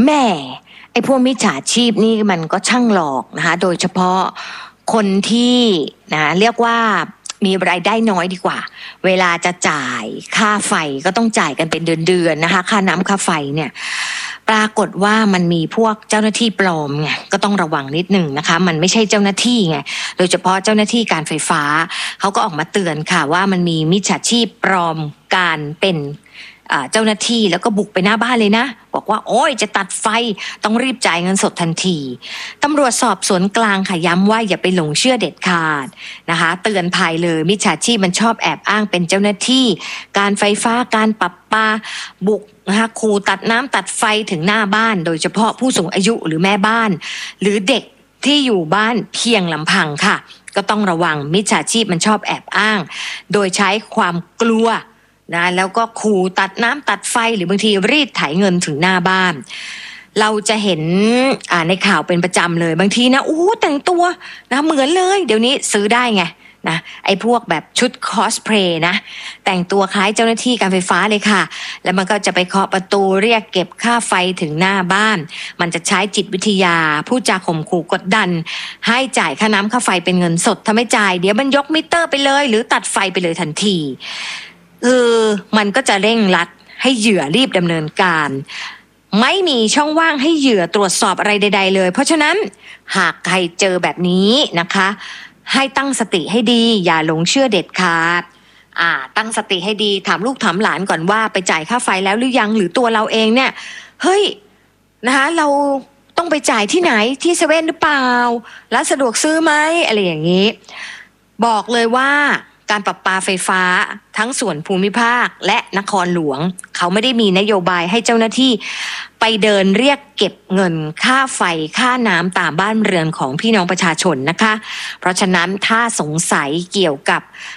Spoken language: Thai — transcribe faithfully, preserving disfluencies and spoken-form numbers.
แม่ไอ้พวกมิจฉาชีพนี่มันก็ช่างหลอกนะคะโดยเฉพาะคนที่นะเรียกว่ามีรายได้น้อยดีกว่าเวลาจะจ่ายค่าไฟก็ต้องจ่ายกันเป็นเดือนๆนะคะค่าน้ำค่าไฟเนี่ยปรากฏว่ามันมีพวกเจ้าหน้าที่ปลอมไงก็ต้องระวังนิดหนึ่งนะคะมันไม่ใช่เจ้าหน้าที่ไงโดยเฉพาะเจ้าหน้าที่การไฟฟ้าเขาก็ออกมาเตือนค่ะว่ามันมีมิจฉาชีพปลอมการเป็นเจ้าหน้าที่แล้วก็บุกไปหน้าบ้านเลยนะบอกว่าโอ้ยจะตัดไฟต้องรีบจ่ายเงินสดทันทีตำรวจสอบสวนกลางค่ะย้ำว่าอย่าไปหลงเชื่อเด็ดขาดนะคะเตือนภัยเลยมิจฉาชีพมันชอบแอบอ้างเป็นเจ้าหน้าที่การไฟฟ้าการประปาบุกนะคะขู่ตัดน้ำตัดไฟถึงหน้าบ้านโดยเฉพาะผู้สูงอายุหรือแม่บ้านหรือเด็กที่อยู่บ้านเพียงลำพังค่ะก็ต้องระวังมิจฉาชีพมันชอบแอบอ้างโดยใช้ความกลัวนะแล้วก็ขู่ตัดน้ำตัดไฟหรือบางทีรีดไถเงินถึงหน้าบ้านเราจะเห็นอ่าในข่าวเป็นประจำเลยบางทีนะโอ้แต่งตัวนะเหมือนเลยเดี๋ยวนี้ซื้อได้ไงนะไอ้พวกแบบชุดคอสเพลย์นะแต่งตัวคล้ายเจ้าหน้าที่การไฟฟ้าเลยค่ะแล้วมันก็จะไปเคาะประตูเรียกเก็บค่าไฟถึงหน้าบ้านมันจะใช้จิตวิทยาพูดจาข่มขู่กดดันให้จ่ายค่าน้ำค่าไฟเป็นเงินสดถ้าไม่จ่ายเดี๋ยวมันยกมิเตอร์ไปเลยหรือตัดไฟไปเลยทันทีคือมันก็จะเร่งรัดให้เหยื่อรีบดำเนินการไม่มีช่องว่างให้เหยื่อตรวจสอบอะไรใดๆเลยเพราะฉะนั้นหากใครเจอแบบนี้นะคะให้ตั้งสติให้ดีอย่าหลงเชื่อเด็ดขาดอ่าตั้งสติให้ดีถามลูกถามหลานก่อนว่าไปจ่ายค่าไฟแล้วหรือยังหรือตัวเราเองเนี่ยเฮ้ยนะคะเราต้องไปจ่ายที่ไหนที่เซเว่นหรือเปล่าร้านสะดวกซื้อไหมอะไรอย่างนี้บอกเลยว่าการประปาไฟฟ้าทั้งส่วนภูมิภาคและนครหลวงเขาไม่ได้มีนโยบายให้เจ้าหน้าที่ไปเดินเรียกเก็บเงินค่าไฟค่าน้ำตามบ้านเรือนของพี่น้องประชาชนนะคะเพราะฉะนั้นถ้าสงสัยเกี่ยวกับ